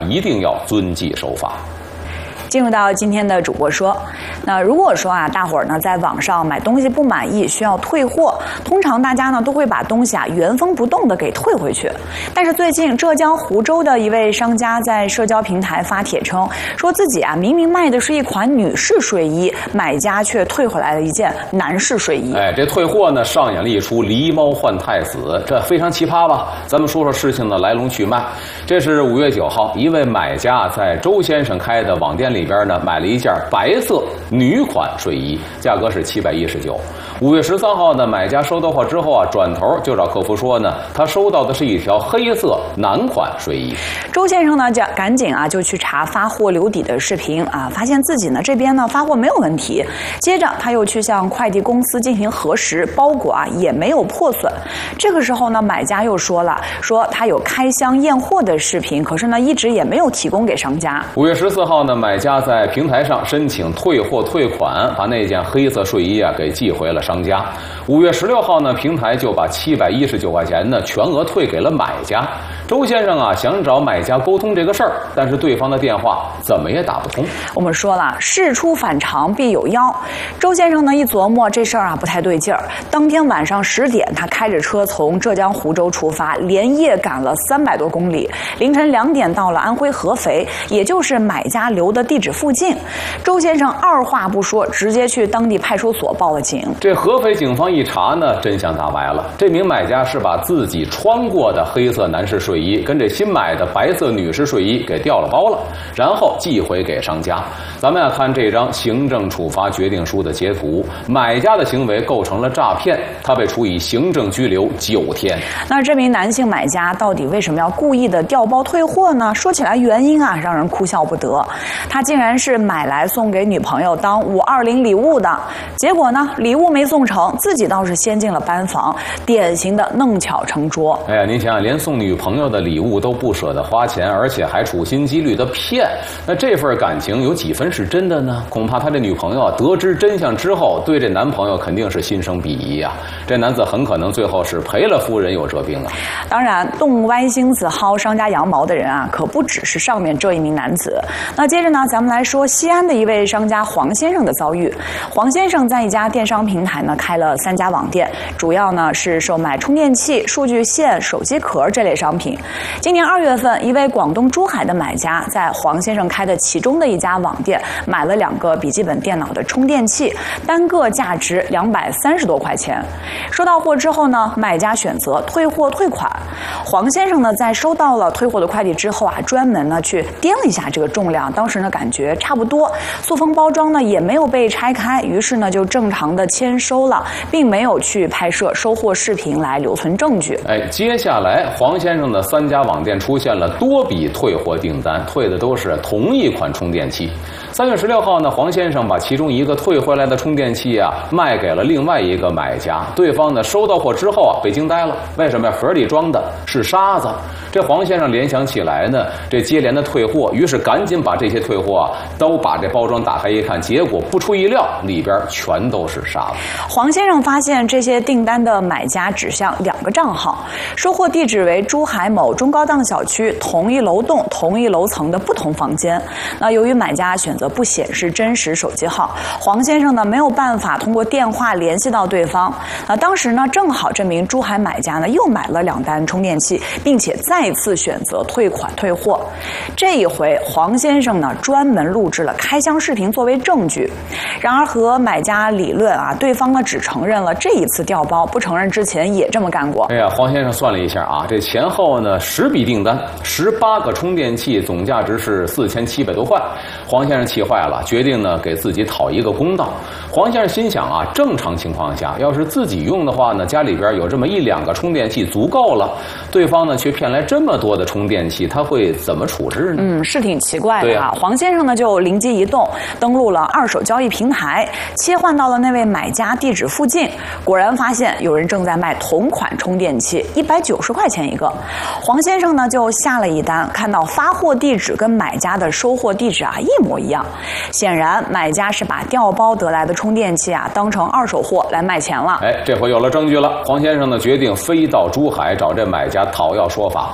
一定要遵纪守法。 进入到今天的主播说，那如果说大伙儿呢在网上买东西不满意需要退货，通常大家呢都会把东西原封不动的给退回去。但是最近浙江湖州的一位商家在社交平台发帖称，说自己明明卖的是一款女士睡衣，买家却退回来了一件男士睡衣。 这退货呢上演了一出狸猫换太子，这非常奇葩吧？咱们说说事情的来龙去脉。这是5月9号，一位买家在周先生开的网店里边呢买了一件白色女款睡衣，价格是719。5月13号呢，买家收到货之后转头就找客服说呢，他收到的是一条黑色男款睡衣。 周先生呢赶紧就去查发货留底的视频发现自己呢这边呢发货没有问题。接着他又去向快递公司进行核实，包裹也没有破损。这个时候呢，买家又说他有开箱验货的视频，可是呢一直也没有提供给商家。 5月14号呢，买家在平台上申请退货退款，把那件黑色睡衣给寄回了商家。5月16号呢，平台就把719块钱呢全额退给了买家。周先生想找买家沟通这个事儿，但是对方的电话怎么也打不通。 我们说了，事出反常必有妖。周先生呢一琢磨这事儿不太对劲儿，当天晚上10点，他开着车从浙江湖州出发，连夜赶了300多公里，凌晨2点到了安徽合肥，也就是买家留的地址附近。周先生二话不说，直接去当地派出所报了警。 这合肥警方一查呢，真相大白了。这名买家是把自己穿过的黑色男士睡衣跟这新买的白色女士睡衣给调了包了，然后寄回给商家。咱们看这张行政处罚决定书的截图，买家的行为构成了诈骗，他被处以行政拘留9天。 那这名男性买家到底为什么要故意的调包退货呢？说起来原因让人哭笑不得。他竟然是买来送给女朋友当520礼物的，结果呢礼物没送成，自己倒是先进了班房，典型的弄巧成拙。 您想想，连送女朋友的礼物都不舍得花钱，而且还处心积虑的骗，那这份感情有几分是真的呢？恐怕他这女朋友得知真相之后，对这男朋友肯定是心生鄙夷这男子很可能最后是赔了夫人又折兵当然，动歪心思薅商家羊毛的人可不只是上面这一名男子。那接着呢，咱们来说西安的一位商家黄先生的遭遇。黄先生在一家电商平台呢开了3家网店，主要呢是售卖充电器、数据线、手机壳这类商品。今年2月份，一位广东珠海的买家在黄先生开的其中的一家网店买了2个笔记本电脑的充电器，单个价值230多块钱。收到货之后呢，买家选择退货退款。黄先生呢在收到了退货的快递之后专门呢去掂了一下这个重量，当时呢感觉差不多，塑封包装呢也没有被拆开，于是呢就正常的签收了，并没有去拍摄收货视频来留存证据。 接下来黄先生的3家网店出现了多笔退货订单，退的都是同一款充电器。3月16号呢，黄先生把其中一个退回来的充电器卖给了另外一个买家，对方呢收到货之后被惊呆了，为什么呀？盒里装的是沙子。这黄先生联想起来呢，这接连的退货，于是赶紧把这些退货都把这包装打开一看，结果不出意料，里边全都是沙子。 黄先生发现这些订单的买家指向2个账号，收货地址为珠海某中高档小区同一楼栋同一楼层的不同房间。那由于买家选择不显示真实手机号，黄先生呢没有办法通过电话联系到对方。当时呢正好这名珠海买家呢又买了2单充电器，并且再次选择退款退货。这一回黄先生呢专门录制了开箱视频作为证据。然而和买家理论对方呢只承认了这一次调包，不承认之前也这么干过。 黄先生算了一下这前后呢10笔订单，18个充电器，总价值是4700多块。黄先生气坏了，决定呢给自己讨一个公道。黄先生心想正常情况下要是自己用的话呢，家里边有这么1、2个充电器足够了，对方呢却骗来这么多的充电器，他会怎么处置呢？ 是挺奇怪的黄先生呢就灵机一动，登录了二手交易平台，切换到了那位买家地址附近，果然发现有人正在卖同款充电器，190块钱一个。黄先生呢就下了一单，看到发货地址跟买家的收货地址一模一样，显然买家是把调包得来的充电器当成二手货来卖钱了。 这回有了证据了，黄先生呢决定飞到珠海找这买家讨要说法。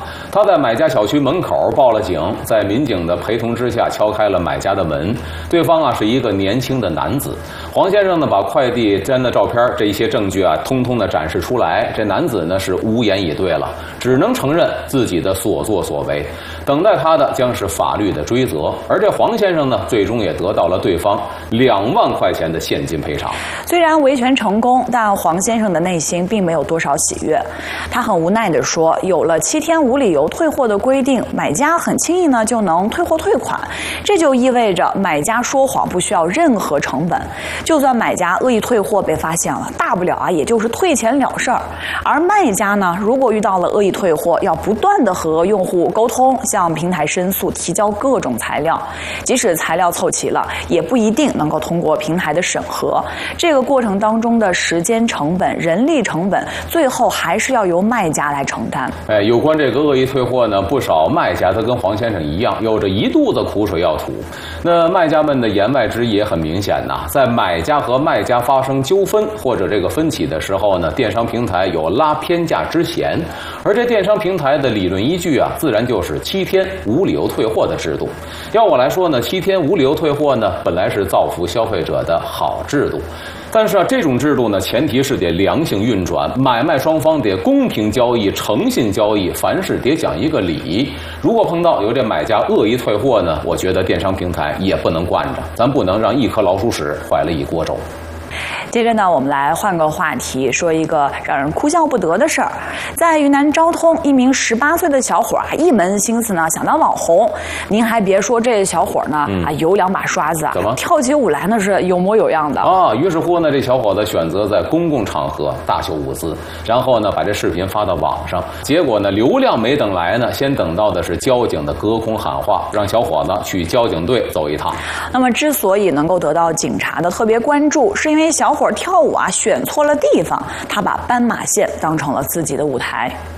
他在买家小区门口报了警，在民警的陪同之下敲开了买家的门。对方啊是一个年轻的男子。黄先生呢把快递粘的照片这一些证据啊通通的展示出来。这男子呢是无言以对了，只能承认自己的所作所为，等待他的将是法律的追责。而这黄先生呢最终也得到了对方2万块钱的现金赔偿。 虽然维权成功，但黄先生的内心并没有多少喜悦。他很无奈地说，有了7天无理由退货的规定，买家很轻易呢就能退货退款，这就意味着买家说谎不需要任何成本，就算买家恶意退货被发现了，大不了啊也就是退钱了事儿。而卖家呢，如果遇到了恶意退货，要不断的和用户沟通，向平台申诉，提交各种材料，即使材料凑齐了，也不一定能够通过平台的审核。这个过程当中的时间成本、人力成本，最后还是要由卖家来承担。 有关这个恶意退货呢，不少卖家他跟黄先生一样，有着一肚子苦水要吐。那卖家们的言外之意也很明显呐，在买家和卖家发生纠纷或者这个分歧的时候呢，电商平台有拉偏价之嫌，而这电商平台的理论依据啊，自然就是7天无理由退货的制度。要我来说呢，7天无理由退货呢，本来是造福消费者的好制度。但是啊，这种制度呢，前提是得良性运转，买卖双方得公平交易、诚信交易，凡事得讲一个理。如果碰到有这买家恶意退货呢，我觉得电商平台也不能惯着，咱不能让一颗老鼠屎坏了一锅粥。 接着呢，我们来换个话题，说一个让人哭笑不得的事儿。在云南昭通，一名18岁的小伙啊，一门心思呢想当网红。您还别说，这小伙呢有2把刷子啊，跳起舞来那是有模有样的啊。于是乎呢，这小伙子选择在公共场合大秀舞姿，然后呢把这视频发到网上。结果呢，流量没等来呢，先等到的是交警的隔空喊话，让小伙子去交警队走一趟。 那么之所以能够得到警察的特别关注，是因为小伙跳舞啊选错了地方，他把斑马线当成了自己的舞台。